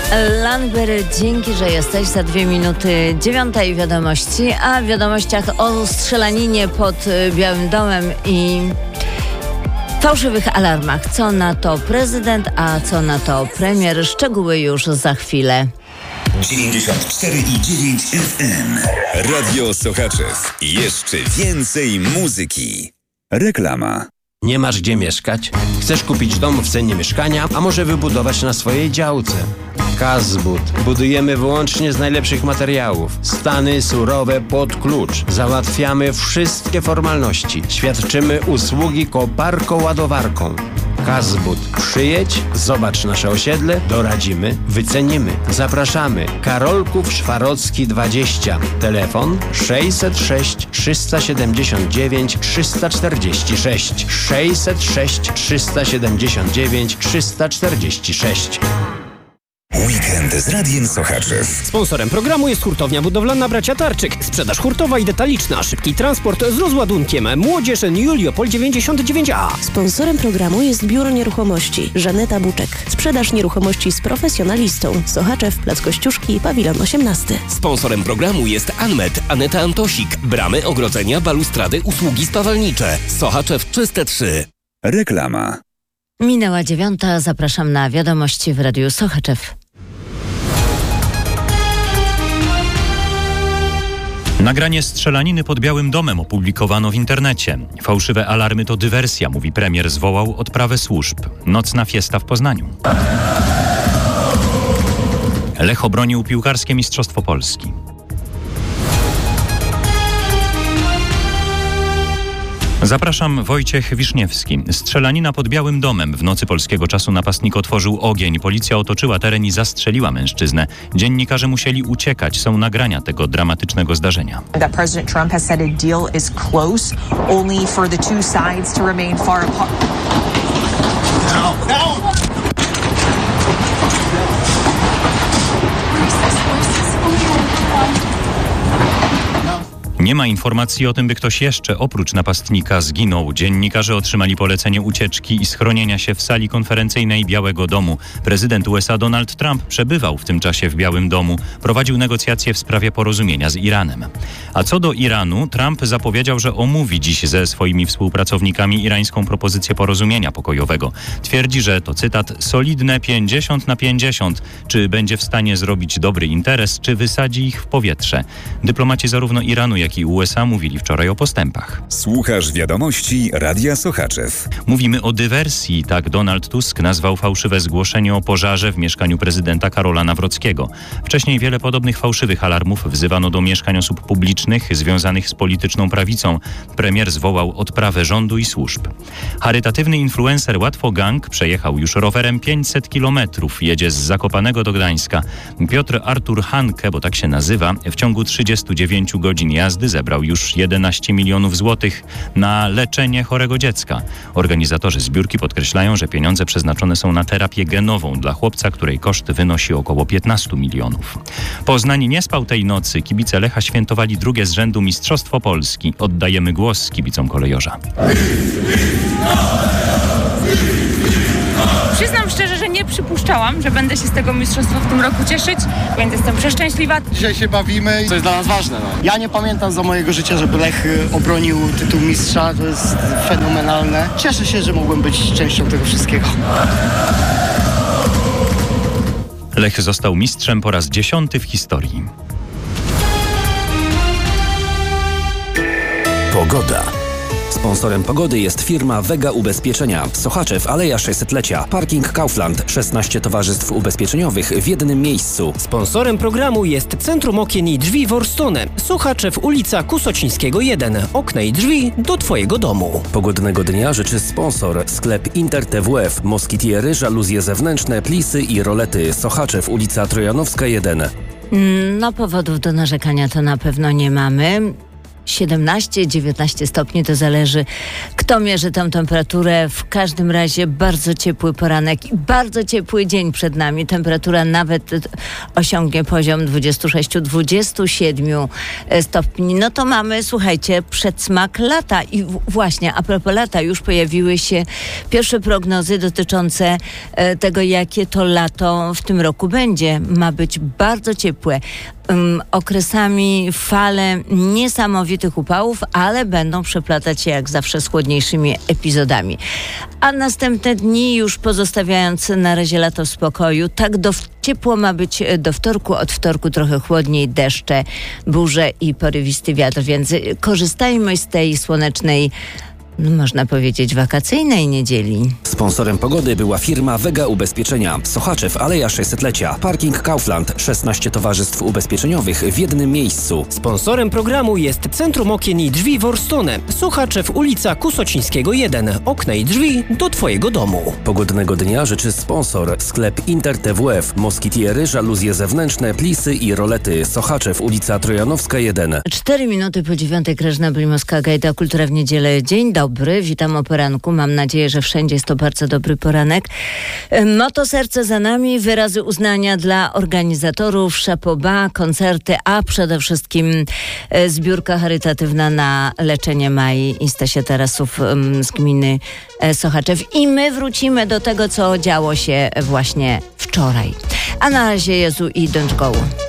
Lanber, dzięki, że jesteś. Za 2:09 wiadomości, a w wiadomościach o strzelaninie pod Białym Domem i fałszywych alarmach. Co na to prezydent, a co na to premier? Szczegóły już za chwilę. 94,9 FM. Radio Sochaczew. Jeszcze więcej muzyki. Reklama. Nie masz gdzie mieszkać? Chcesz kupić dom w cenie mieszkania, a może wybudować na swojej działce? Kazbud. Budujemy wyłącznie z najlepszych materiałów. Stany surowe pod klucz. Załatwiamy wszystkie formalności. Świadczymy usługi koparką-ładowarką. Kazbud. Przyjedź, zobacz nasze osiedle, doradzimy, wycenimy. Zapraszamy. Karolków Szwarocki 20. Telefon 606 379 346. 606 379 346. Weekend z Radiem Sochaczew. Sponsorem programu jest hurtownia budowlana Bracia Tarczyk. Sprzedaż hurtowa i detaliczna. Szybki transport z rozładunkiem. Młodzież Juliopol 99A. Sponsorem programu jest Biuro Nieruchomości Żaneta Buczek. Sprzedaż nieruchomości z profesjonalistą. Sochaczew, Plac Kościuszki, Pawilon 18. Sponsorem programu jest Anmet, Aneta Antosik. Bramy, ogrodzenia, balustrady, usługi spawalnicze. Sochaczew Czyste 3. Reklama. Minęła 9. Zapraszam na wiadomości w Radiu Sochaczew. Nagranie strzelaniny pod Białym Domem opublikowano w internecie. Fałszywe alarmy to dywersja, mówi premier, zwołał odprawę służb. Nocna fiesta w Poznaniu. Lech obronił piłkarskie Mistrzostwo Polski. Zapraszam, Wojciech Wiszniewski. Strzelanina pod Białym Domem. W nocy polskiego czasu napastnik otworzył ogień. Policja otoczyła teren i zastrzeliła mężczyznę. Dziennikarze musieli uciekać. Są nagrania tego dramatycznego zdarzenia. President Trump has said a deal is close, only for the two sides to remain far apart. Nie ma informacji o tym, by ktoś jeszcze oprócz napastnika zginął. Dziennikarze otrzymali polecenie ucieczki i schronienia się w sali konferencyjnej Białego Domu. Prezydent USA Donald Trump przebywał w tym czasie w Białym Domu. Prowadził negocjacje w sprawie porozumienia z Iranem. A co do Iranu, Trump zapowiedział, że omówi dziś ze swoimi współpracownikami irańską propozycję porozumienia pokojowego. Twierdzi, że to cytat, solidne 50/50. Czy będzie w stanie zrobić dobry interes, czy wysadzi ich w powietrze. Dyplomaci zarówno Iranu, jak i USA mówili wczoraj o postępach. Słuchasz wiadomości Radia Sochaczew. Mówimy o dywersji, tak Donald Tusk nazwał fałszywe zgłoszenie o pożarze w mieszkaniu prezydenta Karola Nawrockiego. Wcześniej wiele podobnych fałszywych alarmów wzywano do mieszkań osób publicznych związanych z polityczną prawicą. Premier zwołał odprawę rządu i służb. Charytatywny influencer Łatwo Gang przejechał już rowerem 500 kilometrów. Jedzie z Zakopanego do Gdańska. Piotr Artur Hanke, bo tak się nazywa, w ciągu 39 godzin jazdy zebrał już 11 milionów złotych na leczenie chorego dziecka. Organizatorzy zbiórki podkreślają, że pieniądze przeznaczone są na terapię genową dla chłopca, której koszt wynosi około 15 milionów. Poznań nie spał tej nocy. Kibice Lecha świętowali drugie z rzędu Mistrzostwo Polski. Oddajemy głos kibicom kolejorza. Przyznam szczerze, że nie przypuszczałam, że będę się z tego mistrzostwa w tym roku cieszyć, więc jestem przeszczęśliwa. Dzisiaj się bawimy, co jest dla nas ważne. Ja nie pamiętam za mojego życia, żeby Lech obronił tytuł mistrza, to jest fenomenalne. Cieszę się, że mogłem być częścią tego wszystkiego. Lech został mistrzem po raz 10 w historii. Pogoda. Sponsorem pogody jest firma Vega Ubezpieczenia. Sochaczew, Aleja 600-lecia. Parking Kaufland. 16 towarzystw ubezpieczeniowych w jednym miejscu. Sponsorem programu jest Centrum Okien i Drzwi Worstone. Sochaczew, ulica Kusocińskiego 1. Okna i drzwi do Twojego domu. Pogodnego dnia życzy sponsor. Sklep Inter TWF. Moskitiery, żaluzje zewnętrzne, plisy i rolety. Sochaczew, ulica Trojanowska 1. No powodów do narzekania to na pewno nie mamy. 17-19 stopni, to zależy, kto mierzy tę temperaturę. W każdym razie bardzo ciepły poranek i bardzo ciepły dzień przed nami. Temperatura nawet osiągnie poziom 26-27 stopni. No to mamy, słuchajcie, przedsmak lata. I właśnie, a propos lata, już pojawiły się pierwsze prognozy dotyczące tego, jakie to lato w tym roku będzie. Ma być bardzo ciepłe. Okresami fale niesamowitych upałów, ale będą przeplatać się jak zawsze z chłodniejszymi epizodami. A następne dni, już pozostawiając na razie lato w spokoju, tak ciepło ma być do wtorku, od wtorku trochę chłodniej, deszcze, burze i porywisty wiatr, więc korzystajmy z tej słonecznej, można powiedzieć, wakacyjnej niedzieli. Sponsorem pogody była firma Vega Ubezpieczenia. Sochaczew, Aleja 600-lecia. Parking Kaufland. 16 towarzystw ubezpieczeniowych w jednym miejscu. Sponsorem programu jest Centrum Okien i Drzwi Worstone. Sochaczew, ulica Kusocińskiego 1. Okna i drzwi do Twojego domu. Pogodnego dnia życzy sponsor. Sklep Inter TWF. Moskitiery, żaluzje zewnętrzne, plisy i rolety. Sochaczew, ulica Trojanowska 1. 4 minuty po 9. Grażyna Blimowska, Gajda, Kultura w niedzielę. Dzień dobry, witam o poranku. Mam nadzieję, że wszędzie jest to bardzo dobry poranek. Moto serce za nami, wyrazy uznania dla organizatorów, szapoba, koncerty, a przede wszystkim zbiórka charytatywna na leczenie Mai i Stasia Tarasów z gminy Sochaczew. I my wrócimy do tego, co działo się właśnie wczoraj. A na razie Jezu i don't go.